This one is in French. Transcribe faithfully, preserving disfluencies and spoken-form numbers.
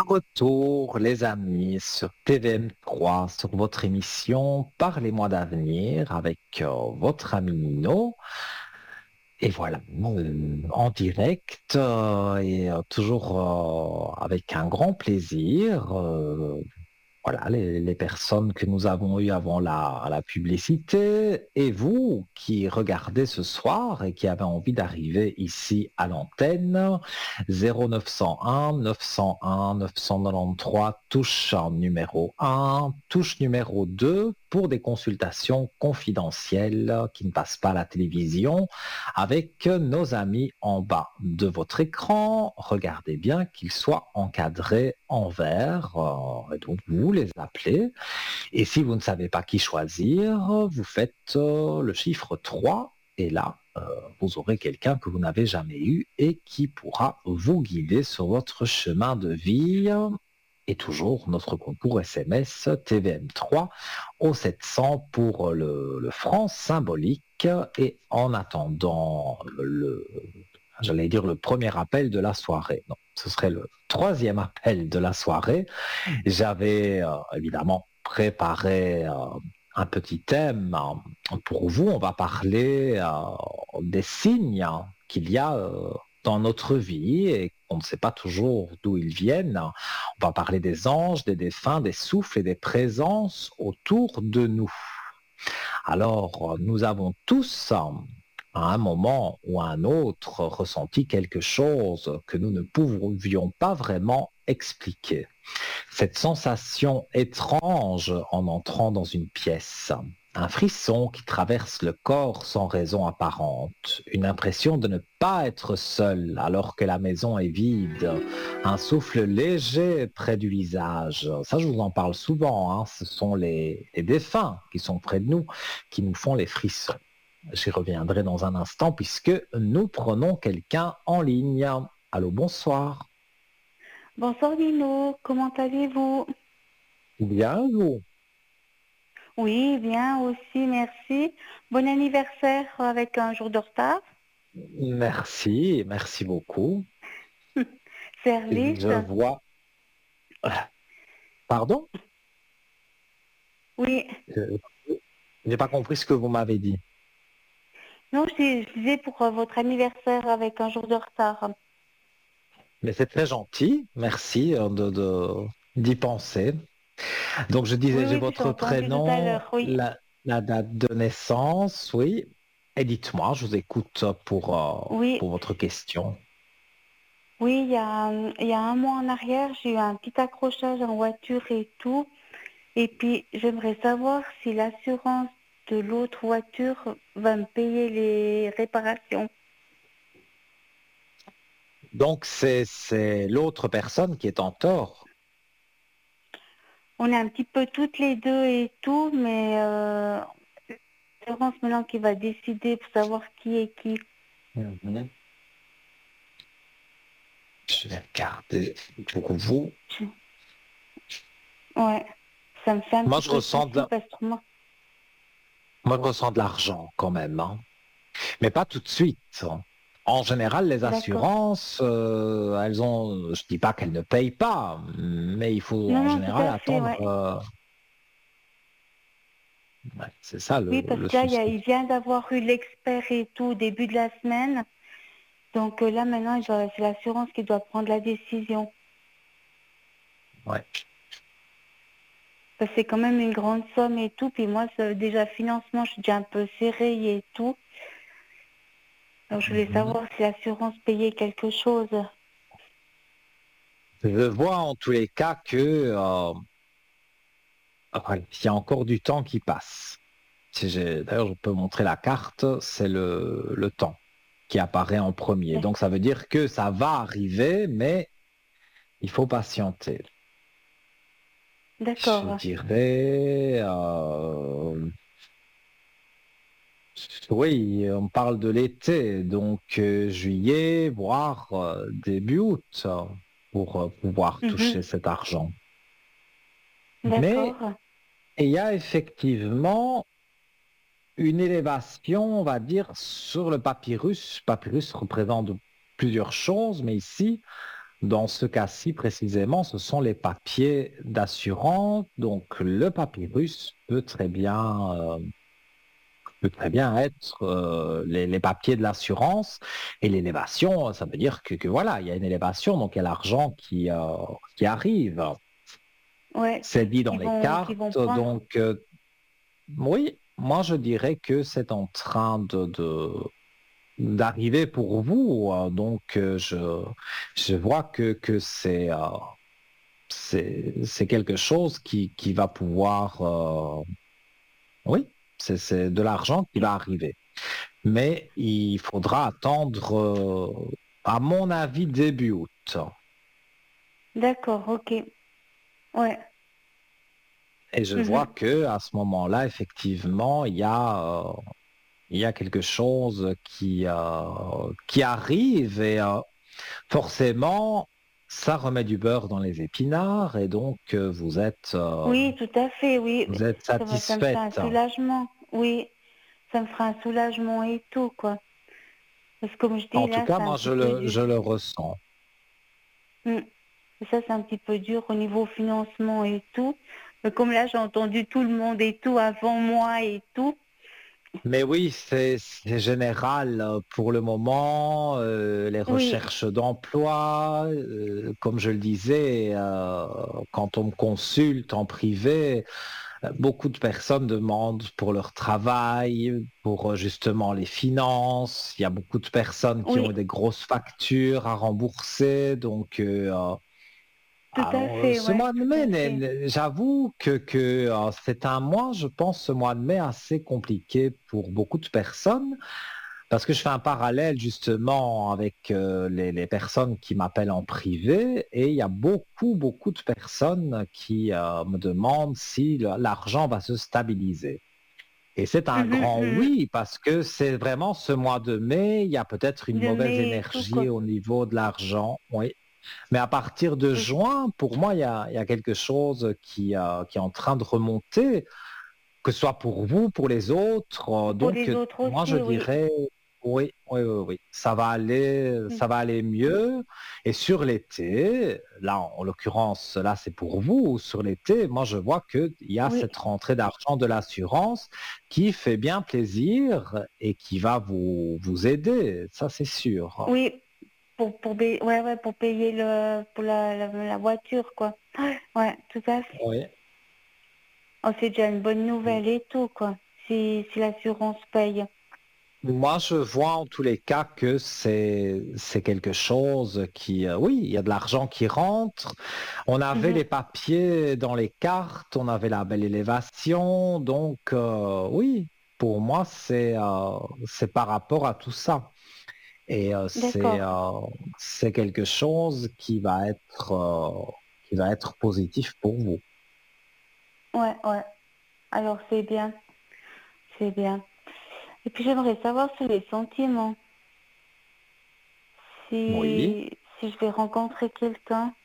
Retour, les amis, sur T V M trois, sur votre émission Parlez-moi d'avenir avec euh, votre ami Nino. Et voilà, euh, en direct euh, et euh, toujours euh, avec un grand plaisir. euh, voilà, les, les personnes que nous avons eues avant la, la publicité et vous qui regardez ce soir et qui avez envie d'arriver ici à l'antenne, zéro neuf cent un neuf cent un neuf cent quatre-vingt-treize, touche numéro un, touche numéro deux pour des consultations confidentielles qui ne passent pas à la télévision avec nos amis en bas de votre écran. Regardez bien qu'ils soient encadrés en vert. euh, et donc, vous les appelez. Et si vous ne savez pas qui choisir, vous faites euh, le chiffre trois. Et là, euh, vous aurez quelqu'un que vous n'avez jamais eu et qui pourra vous guider sur votre chemin de vie. Et toujours notre concours S M S T V M trois au sept cents pour le, le franc symbolique. Et en attendant le, j'allais dire le premier appel de la soirée. Non, ce serait le troisième appel de la soirée. J'avais euh, évidemment préparé euh, un petit thème euh, pour vous. On va parler euh, des signes qu'il y a euh, dans notre vie et qu'on ne sait pas toujours d'où ils viennent. On va parler des anges, des défunts, des souffles et des présences autour de nous. Alors, nous avons tous, à un moment ou à un autre, ressenti quelque chose que nous ne pouvions pas vraiment expliquer. Cette sensation étrange en entrant dans une pièce, un frisson qui traverse le corps sans raison apparente, une impression de ne pas être seul alors que la maison est vide, un souffle léger près du visage. Ça, je vous en parle souvent, hein. Ce sont les, les défunts qui sont près de nous qui nous font les frissons. J'y reviendrai dans un instant puisque nous prenons quelqu'un en ligne. Allô, bonsoir. Bonsoir Lino, comment allez-vous? Bien, vous? Oui, bien aussi, merci. Bon anniversaire avec un jour de retard. Merci, merci beaucoup. Serlite. Je vois. Pardon? Oui, Je n'ai pas compris ce que vous m'avez dit. non, je, dis- je disais pour euh, votre anniversaire avec un jour de retard. Mais c'est très gentil. Merci euh, de, de- d'y penser. Donc, je Oui, disais, j'ai oui, j'ai votre entendu tout à prénom, l'heure, oui. la, la date de naissance, oui. Et dites-moi, je vous écoute pour, euh, Oui, pour votre question. oui, il y a, euh, il y a un mois en arrière, j'ai eu un petit accrochage en voiture et tout. Et puis, j'aimerais savoir si l'assurance de l'autre voiture va me payer les réparations. Donc, c'est, c'est l'autre personne qui est en tort. On est un petit peu toutes les deux et tout, mais euh, c'est Laurence maintenant qui va décider pour savoir qui est qui. Mhm. Je vais regarder pour vous. Je- Ouais, ça me fait un Moi, petit je peu de ressens de, soucis parce que moi, moi, je ressens de l'argent quand même, hein. Mais pas tout de suite, hein. En général, les d'accord. assurances, euh, elles ont, je dis pas qu'elles ne payent pas, mais il faut Non, en non, tout général à fait, attendre. ouais. euh, ouais, c'est ça le, Oui, parce le que là, il, y a- souci. il vient d'avoir eu l'expert et tout au début de la semaine. Donc euh, là, maintenant, il doit- c'est l'assurance qui doit prendre la décision. Ouais. Parce que c'est quand même une grande somme et tout. Puis moi, c'est- déjà, financement, je suis déjà un peu serrée et tout. Donc je voulais Mhm. savoir si l'assurance payait quelque chose. Je vois en tous les cas que euh, ouais, il y a encore du temps qui passe. Si j'ai- D'ailleurs, je peux montrer la carte, c'est le, le temps qui apparaît en premier. Donc ça veut dire que ça va arriver, mais il faut patienter. Je D'accord. dirais, euh, oui, on parle de l'été, donc euh, juillet, voire euh, début août, euh, pour euh, pouvoir Mhm. toucher cet argent. Mais D'accord. il y a effectivement une élévation, on va dire, sur le papyrus. Papyrus représente plusieurs choses, mais ici, Dans ce cas-ci, précisément, ce sont les papiers d'assurance. Donc, le papyrus peut très bien, euh, peut très bien être euh, les, les papiers de l'assurance. Et l'élévation, ça veut dire que, que voilà, il y a une élévation, donc il y a l'argent qui, euh, qui arrive. Ouais, C'est dit dans qui les vont, qui vont cartes. prendre. Donc, euh, oui, moi, je dirais que c'est en train de, de- d'arriver pour vous. euh, Donc, euh, je, je vois que, que c'est euh, c'est, c'est quelque chose qui, qui va pouvoir... euh, oui, c'est, c'est de l'argent qui va arriver. Mais il faudra attendre, euh, à mon avis, début août. D'accord, ok. Ouais. Et je vois Mhm. que à ce moment-là, effectivement, il y a, euh, il y a quelque chose qui, euh, qui arrive et euh, forcément, ça remet du beurre dans les épinards et donc euh, vous êtes, euh, Oui, tout à fait, oui. vous êtes Ça va, ça me fait un satisfaite. soulagement. Oui, ça me fera un soulagement et tout, quoi. Parce que comme je dis, En tout là, cas, c'est un moi, petit je peu le, dur. je le ressens. Mm. Et ça, c'est un petit peu dur au niveau financement et tout. Mais comme là, j'ai entendu tout le monde et tout avant moi et tout. Mais oui, c'est c'est général euh, pour le moment. Euh, les Oui, recherches d'emploi, euh, comme je le disais, euh, quand on me consulte en privé, euh, beaucoup de personnes demandent pour leur travail, pour euh, justement les finances. Il y a beaucoup de personnes qui ont oui, des grosses factures à rembourser, donc euh, euh, tout à alors, euh, fait, ce ouais, mois de tout mai, à n'est- fait. n'est- j'avoue que, que euh, c'est un mois, je pense, ce mois de mai assez compliqué pour beaucoup de personnes, parce que je fais un parallèle justement avec euh, les, les personnes qui m'appellent en privé, et il y a beaucoup, beaucoup de personnes qui euh, me demandent si le- l'argent va se stabiliser. Et c'est un Mhm, grand mhm. oui, parce que c'est vraiment ce mois de mai, il y a peut-être une De mauvaise mai et tout, énergie quoi. au niveau de l'argent. Oui, mais à partir de Oui. juin, pour moi, il y a, il y a quelque chose qui, euh, qui est en train de remonter, que ce soit pour vous, pour les autres. Euh, Pour Donc, les autres moi, je aussi, oui. dirais, oui, oui, oui, oui, ça va aller, Mm. ça va aller mieux. Et sur l'été, là, en l'occurrence, là, c'est pour vous, sur l'été, moi, je vois qu'il y a Oui, cette rentrée d'argent de l'assurance qui fait bien plaisir et qui va vous, vous aider, ça, c'est sûr. oui, pour, pour, ba- ouais, ouais, pour payer le, pour la, la, la voiture, quoi. Ouais, ouais, tout à fait. Oui. Oh, c'est déjà une bonne nouvelle et tout, quoi. Si, si l'assurance paye. Moi, je vois en tous les cas que c'est c'est quelque chose qui, euh, oui, il y a de l'argent qui rentre. On avait Mhm. les papiers dans les cartes, on avait la belle élévation, donc euh, oui, pour moi, c'est euh, c'est par rapport à tout ça. Et euh, c'est D'accord. euh, c'est quelque chose qui va être euh, qui va être positif pour vous. Ouais, ouais. Alors, c'est bien. C'est bien. Et puis, j'aimerais savoir sur les sentiments. Oui. Si, si je vais rencontrer quelqu'un.